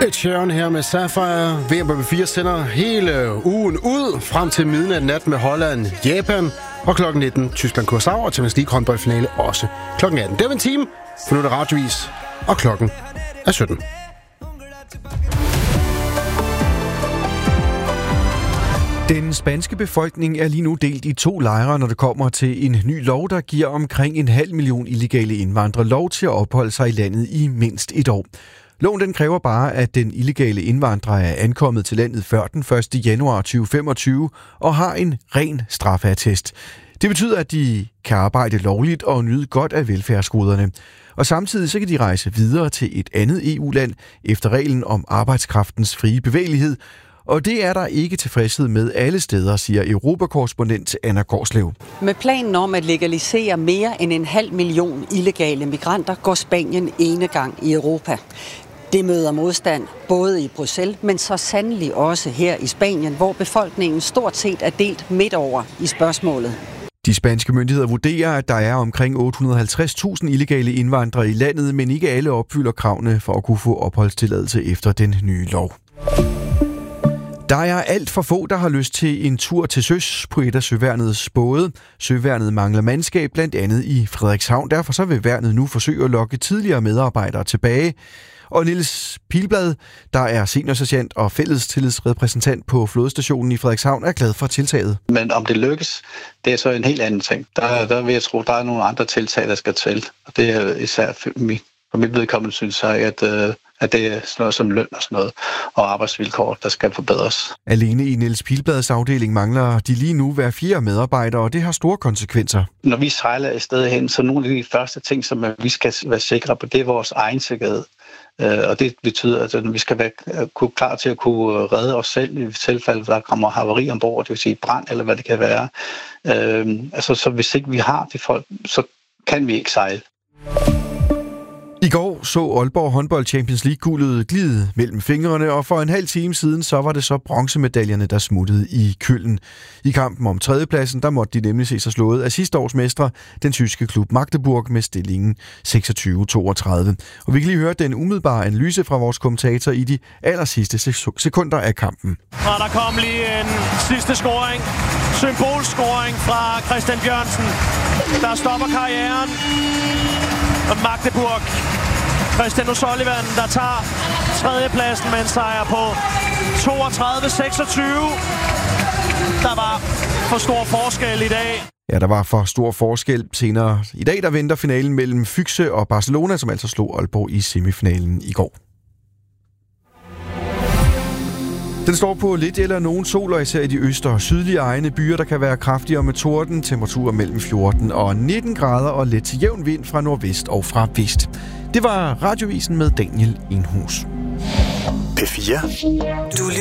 Ed Sheeran her med Sapphire. VM på B4 sender hele ugen ud frem til midnat nat med Holland, Japan og klokken 19 Tyskland Curaçao og Champions League håndboldfinale også klokken 18. Det er en time, for nu er det radiovis, og klokken er 17. Den spanske befolkning er lige nu delt i 2 lejre, når det kommer til en ny lov, der giver omkring 500.000 illegale indvandrere lov til at opholde sig i landet i mindst 1 år. Loven den kræver bare, at den illegale indvandrer er ankommet til landet før den 1. januar 2025 og har en ren straffeattest. Det betyder, at de kan arbejde lovligt og nyde godt af velfærdsgoderne. Og samtidig så kan de rejse videre til et andet EU-land efter reglen om arbejdskraftens frie bevægelighed. Og det er der ikke tilfredshed med alle steder, siger Europakorrespondent Anna Gårdslev. Med planen om at legalisere mere end 500.000 illegale migranter går Spanien enegang i Europa. Det møder modstand både i Bruxelles, men så sandelig også her i Spanien, hvor befolkningen stort set er delt midt over i spørgsmålet. De spanske myndigheder vurderer, at der er omkring 850.000 illegale indvandrere i landet, men ikke alle opfylder kravene for at kunne få opholdstilladelse efter den nye lov. Der er alt for få, der har lyst til en tur til søs på et af søværnets både. Søværnet mangler mandskab, blandt andet i Frederikshavn. Derfor så vil værnet nu forsøge at lokke tidligere medarbejdere tilbage. Og Niels Pilblad, der er seniorsergeant og fællestillidsrepræsentant på flådestationen i Frederikshavn, er glad for tiltaget. Men om det lykkes, det er så en helt anden ting. Der vil jeg tro, der er nogle andre tiltag, der skal til. Og det er især for mit vedkommende, synes jeg, at det er sådan noget som løn og sådan noget, og arbejdsvilkår, der skal forbedres. Alene i Niels Pilblads afdeling mangler de lige nu hver 4 medarbejdere, og det har store konsekvenser. Når vi sejler et sted hen, så nogle af de første ting, som vi skal være sikre på, det er vores egen sikkerhed. Og det betyder, at vi skal være klar til at kunne redde os selv i tilfælde, der kommer havari ombord, det vil sige brand eller hvad det kan være. Så hvis ikke vi har de folk, så kan vi ikke sejle. I går så Aalborg håndbold Champions League-guldet glide mellem fingrene, og for en halv time siden så var det så bronzemedaljerne, der smuttede i Köln. I kampen om 3. pladsen, der måtte de nemlig se sig slået af sidste års mestre, den tyske klub Magdeburg, med stillingen 26-32. Og vi kan lige høre den umiddelbare analyse fra vores kommentator i de allersidste sekunder af kampen. Og der kom lige en sidste scoring, symbolscoring fra Christian Bjørnsen, der stopper karrieren. Og Magdeburg, Christian O'Sullivan, der tager 3. pladsen med en sejr på 32-26. Der var for stor forskel i dag. Ja, der var for stor forskel. Senere i dag, der venter finalen mellem Füchse og Barcelona, som altså slog Aalborg i semifinalen i går. Den står på lidt eller nogen sol, og især i de øst- og sydlige egne byer, der kan være kraftigere med torden. Temperaturer mellem 14 og 19 grader og let til jævn vind fra nordvest og fra vest. Det var Radiovisen med Daniel Enhus. P4.